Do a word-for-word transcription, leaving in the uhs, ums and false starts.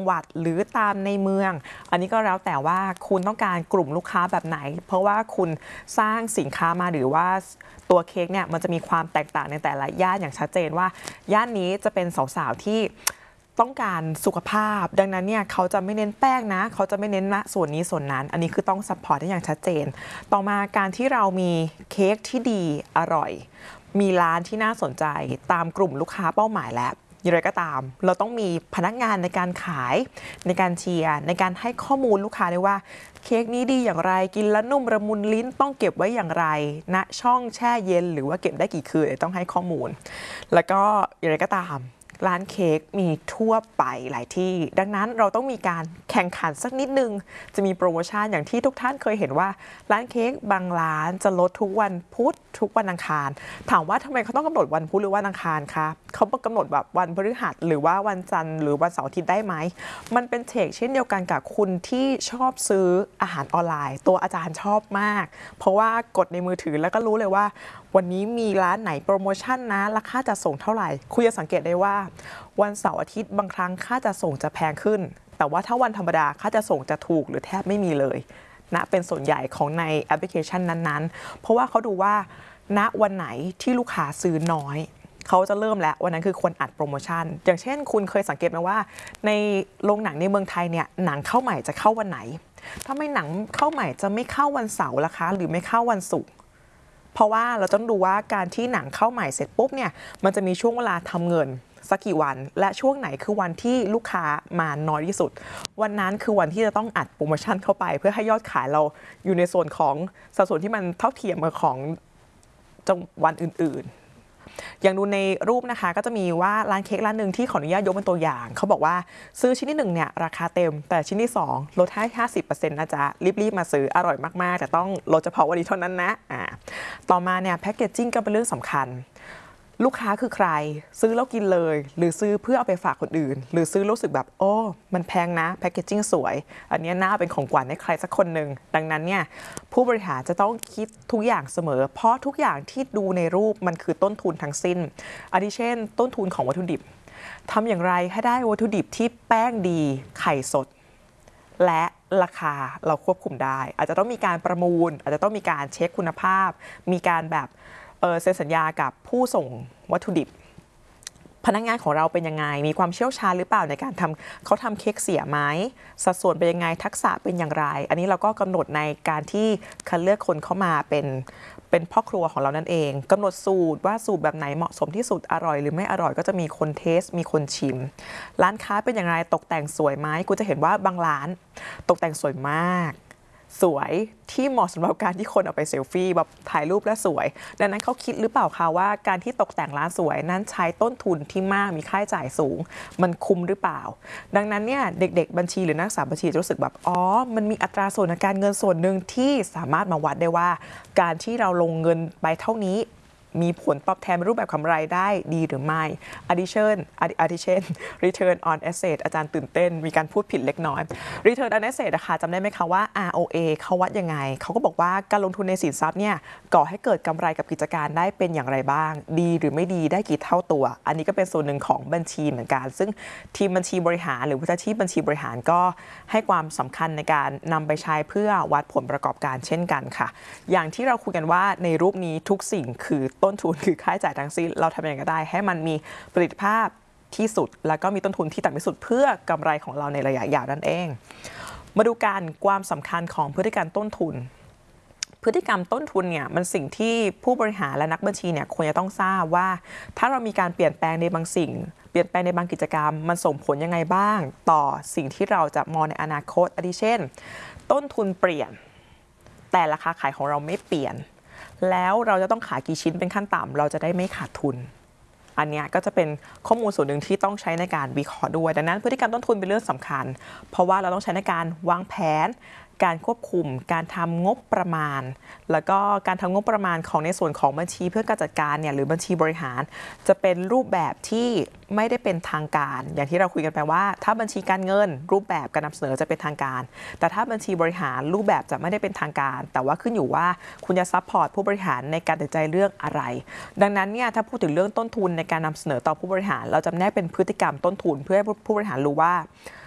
หวัดหรือตามในเมืองอันนี้ก็แล้วแต่ว่าคุณต้องการกลุ่มลูกค้าแบบไหนเพราะว่าคุณสร้างสินค้ามาหรือว่าตัวเค้กเนี่ยมันจะมีความแตกต่างในแต่ละย่านอย่างชัดเจนว่าย่านนี้จะเป็นสาวๆที่ต้องการสุขภาพดังนั้นเนี่ยเขาจะไม่เน้นแป้งนะเขาจะไม่เน้นนะส่วนนี้ส่วนนั้นอันนี้คือต้องซัพพอร์ตได้อย่างชัดเจนต่อมาการที่เรามีเค้กที่ดีอร่อยมีร้านที่น่าสนใจตามกลุ่มลูกค้าเป้าหมายแล้วอย่างไรก็ตามเราต้องมีพนักงานในการขายในการเชียร์ในการให้ข้อมูลลูกค้าด้วยว่าเค้กนี้ดีอย่างไรกินแล้วนุ่มละมุนลิ้นต้องเก็บไว้อย่างไรณช่องแช่เย็นหรือว่าเก็บได้กี่คืนต้องให้ข้อมูลแล้วก็อย่างไรก็ตามร้านเค้กมีทั่วไปหลายที่ดังนั้นเราต้องมีการแข่งขันสักนิดนึงจะมีโปรโมชั่นอย่างที่ทุกท่านเคยเห็นว่าร้านเค้กบางร้านจะลดทุกวันพุธทุกวันอังคารถามว่าทำไมเขาต้องกำหนดวันพุธหรือวันอังคารคะเขากำหนดแบบวันพฤหัสหรือว่าวันจันทร์หรือวันเสาร์อาทิตย์ได้ไหมมันเป็นเทคเช่นเดียวกันกับคุณที่ชอบซื้ออาหารออนไลน์ตัวอาจารย์ชอบมากเพราะว่ากดในมือถือแล้วก็รู้เลยว่าวันนี้มีร้านไหนโปรโมชั่นนะราคาจะส่งเท่าไหร่คุณจะสังเกตได้ว่าวันเสาร์อาทิตย์บางครั้งค่าจะส่งจะแพงขึ้นแต่ว่าถ้าวันธรรมดาค่าจะส่งจะถูกหรือแทบไม่มีเลยนะเป็นส่วนใหญ่ของในแอปพลิเคชันนั้นๆเพราะว่าเขาดูว่าณวันไหนที่ลูกค้าซื้อน้อยเขาจะเริ่มแล้ววันนั้นคือควรอัดโปรโมชั่นอย่างเช่นคุณเคยสังเกตไหมว่าในโรงหนังในเมืองไทยเนี่ยหนังเข้าใหม่จะเข้าวันไหนถ้าไม่หนังเข้าใหม่จะไม่เข้าวันเสาร์ล่ะคะหรือไม่เข้าวันศุกร์เพราะว่าเราต้องดูว่าการที่หนังเข้าใหม่เสร็จปุ๊บเนี่ยมันจะมีช่วงเวลาทำเงินสักกี่วันและช่วงไหนคือวันที่ลูกค้ามาน้อยที่สุดวันนั้นคือวันที่จะต้องอัดโปรโมชั่นเข้าไปเพื่อให้ยอดขายเราอยู่ในส่วนของสัดส่วนที่มันเท่าเทียมกับของจังวันอื่นๆอย่างดูในรูปนะคะก็จะมีว่าร้านเค้กร้านหนึ่งที่ขออนุญาตยกเป็นตัวอย่างเขาบอกว่าซื้อชิ้นที่หนึ่งเนี่ยราคาเต็มแต่ชิ้นที่สองลดให้ ห้าสิบเปอร์เซ็นต์ นะจ๊ะรีบๆมาซื้ออร่อยมากๆแต่ต้องลดเฉพาะวันนี้เท่านั้นนะอ่าต่อมาเนี่ยแพคเกจจิ้งก็เป็นเรื่องสำคัญลูกค้าคือใครซื้อแล้วกินเลยหรือซื้อเพื่อเอาไปฝากคนอื่นหรือซื้อรู้สึกแบบโอ้มันแพงนะแพคเกจจิ้งสวยอันนี้น่าเป็นของขวัญให้ใครสักคนหนึ่งดังนั้นเนี่ยผู้บริหารจะต้องคิดทุกอย่างเสมอเพราะทุกอย่างที่ดูในรูปมันคือต้นทุนทั้งสิ้นอาทิเช่นต้นทุนของวัตถุดิบทำอย่างไรให้ได้วัตถุดิบที่แป้งดีไข่สดและราคาเราควบคุมได้อาจจะต้องมีการประมูลอาจจะต้องมีการเช็คคุณภาพมีการแบบเซ็นสัญญากับผู้ส่งวัตถุดิบพนักงานของเราเป็นยังไงมีความเชี่ยวชาญหรือเปล่าในการทำเขาทำเค้กเสียไหมสัดส่วนเป็นยังไงทักษะเป็นอย่างไรอันนี้เราก็กำหนดในการที่คัดเลือกคนเข้ามาเป็นเป็นพ่อครัวของเรานั่นเองกำหนดสูตรว่าสูตรแบบไหนเหมาะสมที่สุดอร่อยหรือไม่อร่อยก็จะมีคนเทสมีคนชิมร้านค้าเป็นอย่างไรตกแต่งสวยไหมกูจะเห็นว่าบางร้านตกแต่งสวยมากสวยที่เหมาะสำหรับการที่คนเอาไปเซลฟี่แบบถ่ายรูปและสวยดังนั้นเขาคิดหรือเปล่าคะว่าการที่ตกแต่งร้านสวยนั้นใช้ต้นทุนที่มากมีค่าใช้จ่ายสูงมันคุ้มหรือเปล่าดังนั้นเนี่ยเด็กๆบัญชีหรือนักศึกษาบัญชีจะรู้สึกแบบอ๋อมันมีอัตราส่วนทางการเงินส่วนหนึ่งที่สามารถมาวัดได้ว่าการที่เราลงเงินไปเท่านี้มีผลตอบแทนรูปแบบกำไรได้ดีหรือไม่ addition addition return on asset อาจารย์ตื่นเต้นมีการพูดผิดเล็กน้อย return on asset นะคะจำได้ไหมคะว่า อาร์ โอ เอ เขาวัดยังไงเขาก็บอกว่าการลงทุนในสินทรัพย์เนี่ยก่อให้เกิดกำไรกับกิจการได้เป็นอย่างไรบ้างดีหรือไม่ดีได้กี่เท่าตัวอันนี้ก็เป็นส่วนหนึ่งของบัญชีเหมือนกันซึ่งทีมบัญชีบริหารหรือวิชาชีพบัญชีบริหารก็ให้ความสำคัญในการนำไปใช้เพื่อวัดผลประกอบการเช่นกันค่ะอย่างที่เราคุยกันว่าในรูปนี้ทุกสิ่งคือต้นทุนคือค่าใช้จ่ายทั้งสิ้นเราทำยังไงก็ได้ให้มันมีประสิทธิภาพที่สุดแล้วก็มีต้นทุนที่ต่ำที่สุดเพื่อกำไรของเราในระยะยาวนั่นเองมาดูการความสำคัญของพฤติกรรมต้นทุนพฤติกรรมต้นทุนเนี่ยมันสิ่งที่ผู้บริหารและนักบัญชีเนี่ยควรจะต้องทราบว่าถ้าเรามีการเปลี่ยนแปลงในบางสิ่งเปลี่ยนแปลงในบางกิจกรรมมันส่งผลยังไงบ้างต่อสิ่งที่เราจะมองในอนาคตอาทิเช่นต้นทุนเปลี่ยนแต่ราคาขายของเราไม่เปลี่ยนแล้วเราจะต้องขายกี่ชิ้นเป็นขั้นต่ำเราจะได้ไม่ขาดทุนอันนี้ก็จะเป็นข้อมูลส่วนหนึ่งที่ต้องใช้ในการวิเคราะห์ด้วยดังนั้นพฤติกรรมต้นทุนเป็นเรื่องสำคัญเพราะว่าเราต้องใช้ในการวางแผนการควบคุมการทำงบประมาณแล้วก็การทำงบประมาณของในส่วนของบัญชีเพื่อการจัดการเนี่ยหรือบัญชีบริหารจะเป็นรูปแบบที่ไม่ได้เป็นทางการอย่างที่เราคุยกันไปว่าถ้าบัญชีการเงินรูปแบบการนำเสนอจะเป็นทางการแต่ถ้าบัญชีบริหารรูปแบบจะไม่ได้เป็นทางการแต่ว่าขึ้นอยู่ว่าคุณจะซัพพอร์ตผู้บริหารในการตัดสินใจเรื่องอะไรดังนั้นเนี่ยถ้าพูดถึงเรื่องต้นทุนในการนำเสนอต่อผู้บริหารเราจะแนกเป็นพฤติกรรมต้นทุนเพื่อให้ผู้บริหารรู้ว่า